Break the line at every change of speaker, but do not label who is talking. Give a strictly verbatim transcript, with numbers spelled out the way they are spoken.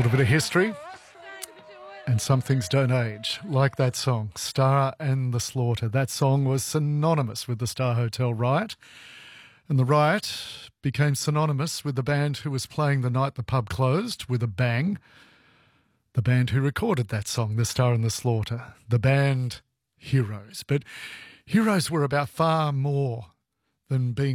little bit of history, and some things don't age, like that song, Star and the Slaughter. That song was synonymous with the Star Hotel riot, and the riot became synonymous with the band who was playing the night the pub closed with a bang, the band who recorded that song, The Star and the Slaughter, the band Heroes. But Heroes were about far more than being